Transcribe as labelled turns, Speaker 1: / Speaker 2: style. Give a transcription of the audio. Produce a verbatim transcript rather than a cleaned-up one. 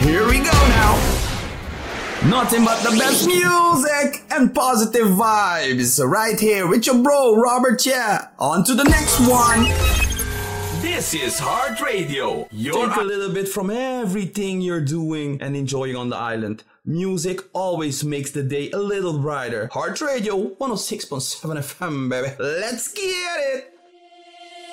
Speaker 1: Here we go now. Nothing but the best music and positive vibes right here with your bro Robert. Yeah, on to the next one.
Speaker 2: This is Heart Radio.
Speaker 1: Take a little bit from everything you're doing and enjoying on the island. Music always makes the day a little brighter. Heart Radio one oh six point seven F M, baby. Let's get it.